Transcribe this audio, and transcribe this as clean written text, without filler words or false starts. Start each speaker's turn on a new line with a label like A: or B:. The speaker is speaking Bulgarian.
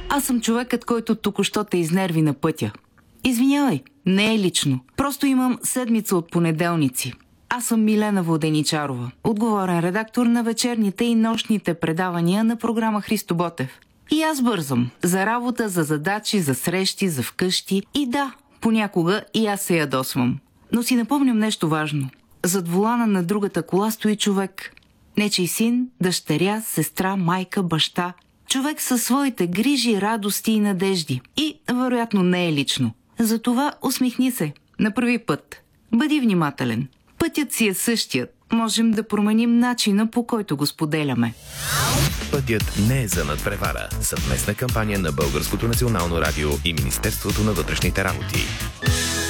A: Аз съм човекът, който току-що те изнерви на пътя. Извинявай, не е лично. Просто имам седмица от понеделници. Аз съм Милена Воденичарова, отговорен редактор на вечерните и нощните предавания на програма Христо Ботев. И аз бързам. За работа, за задачи, за срещи, за вкъщи. И да, понякога и аз се ядосвам. Но си напомням нещо важно. Зад волана на другата кола стои човек. Нечий син, дъщеря, сестра, майка, баща. Човек със своите грижи, радости и надежди. И, вероятно, не е лично. Затова усмихни се. На първи път. Бъди внимателен. Пътят си е същият. Можем да променим начина, по който го споделяме.
B: Пътят не е за надпревара. Съвместна кампания на Българското национално радио и Министерството на вътрешните работи.